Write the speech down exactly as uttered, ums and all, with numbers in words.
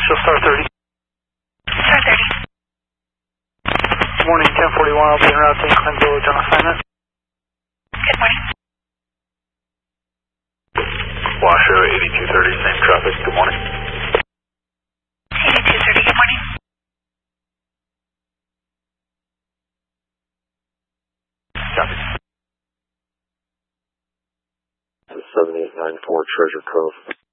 Show Star thirty. Star thirty. Good morning, ten forty-one, I'll be en route to Incline Village on assignment. Good morning. Washoe eighty-two thirty, same traffic, good morning. eighty-two thirty, good morning. Copy. seven eight nine four Treasure Cove.